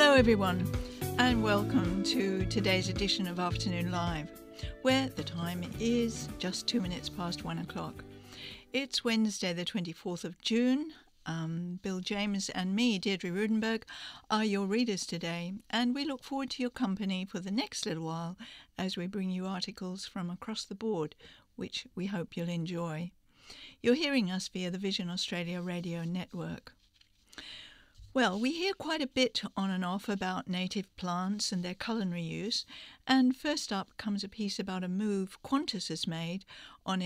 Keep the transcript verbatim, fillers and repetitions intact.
Hello everyone and welcome to today's edition of Afternoon Live, where the time is just two minutes past one o'clock. It's Wednesday the twenty-fourth of June. Um, Bill James and me, Deirdre Rudenberg, are your readers today, and we look forward to your company for the next little while as we bring you articles from across the board, which we hope you'll enjoy. You're hearing us via the Vision Australia radio network. Well, we hear quite a bit on and off about native plants and their culinary use, and first up comes a piece about a move Qantas has made on